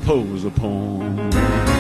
impose upon.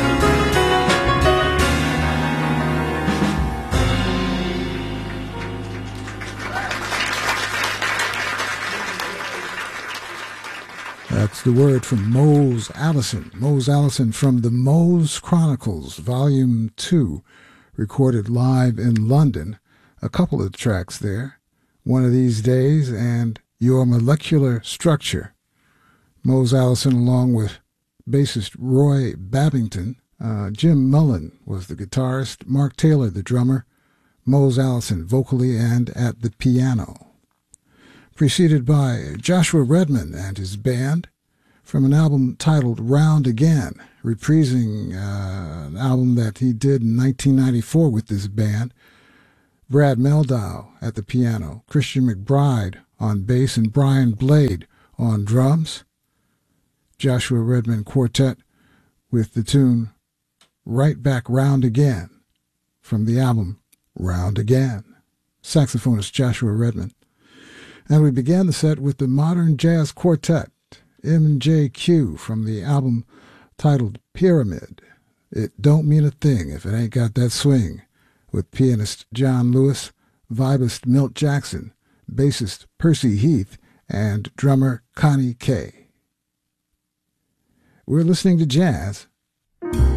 That's the word from Mose Allison. Mose Allison from the Mose Chronicles, Volume 2, recorded live in London. A couple of tracks there, One of These Days and Your Molecular Structure. Mose Allison along with bassist Roy Babington. Jim Mullen was the guitarist, Mark Taylor the drummer, Mose Allison vocally and at the piano. Preceded by Joshua Redman and his band from an album titled Round Again, reprising an album that he did in 1994 with this band. Brad Meldow at the piano, Christian McBride on bass, and Brian Blade on drums. Joshua Redman Quartet with the tune Right Back Round Again from the album Round Again. Saxophonist Joshua Redman. And we began the set with the Modern Jazz Quartet, M&J-Q, from the album titled Pyramid. It don't mean a thing if it ain't got that swing, with pianist John Lewis, vibist Milt Jackson, bassist Percy Heath, and drummer Connie Kay. We're listening to jazz